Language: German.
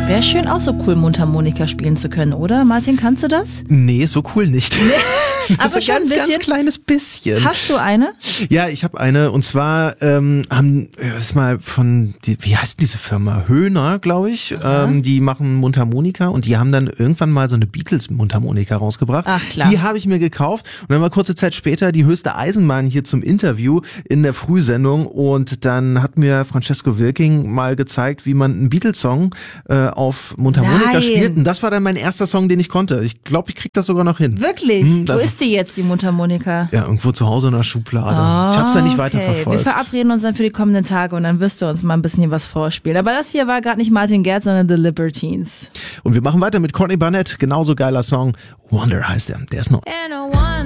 Wäre schön auch so cool Mundharmonika spielen zu können, oder? Martin, kannst du das? Nee, so cool nicht. Nee, aber so schon ganz, ein bisschen. ganz kleines bisschen. Hast du eine? Ja, ich habe eine und zwar haben das ist mal wie heißt diese Firma? Höhner, glaube ich. Die machen Mundharmonika und die haben dann irgendwann mal so eine Beatles-Mundharmonika rausgebracht. Ach, klar. Die habe ich mir gekauft und dann war kurze Zeit später die höchste Eisenbahn hier zum Interview in der Frühsendung und dann hat mir Francesco Wilking mal gezeigt, wie man einen Beatles-Song auf Mundharmonika Nein. spielt und das war dann mein erster Song, den ich konnte. Ich glaube, ich krieg das sogar noch hin. Wirklich? Wo ist die jetzt, die Mundharmonika? Ja, irgendwo zu Hause in der Schublade. Ich habe es ja nicht weiter verfolgt. Wir verabreden uns dann für die kommenden Tage und dann wirst du uns mal ein bisschen hier was vorspielen. Aber das hier war gerade nicht Martin Gerz, sondern The Libertines. Und wir machen weiter mit Courtney Barnett. Genauso geiler Song. Wonder heißt der. Der ist noch.